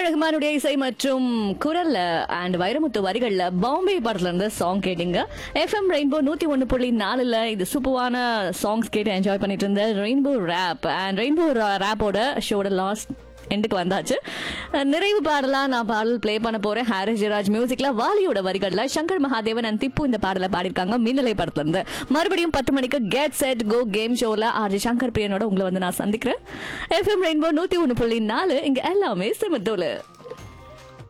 ரஹ்மானுடைய இசை மற்றும் குரல்ல அண்ட் வைரமுத்து வரிகள்ல பாம்பே படத்துல இருந்து சாங் கேட்டீங்க. எஃப்எம் ரெயின்போ 101.4ல இது சூப்பரான சாங்ஸ் கேட்டு என்ஜாய் பண்ணிட்டு இருந்த rainbow rape and rainbow ரேப்போட ஷோட last எண்டுக்கு வந்தாச்சு. நிறைவு பாடலா நான் பாடல் பிளே பண்ண போறேன். ஹாரிஸ் ஜெயராஜ் மியூசிக்ல வாலியோட வரிகள்ல சங்கர் மகாதேவன் அண்ட் திப்பு இந்த பாடலை பாடிருக்காங்க மின்னலை படத்துல இருந்து. மறுபடியும் 10 மணிக்கு கெட் செட் கோ கேம் ஷோல ஆர்ஜி சங்கர் பிரியனோட உங்களை வந்து நான் சந்திக்கிறேன். எஃப்எம் ரெயின்போ 101.4 இங்க எல்லாமே சிமத்தோல.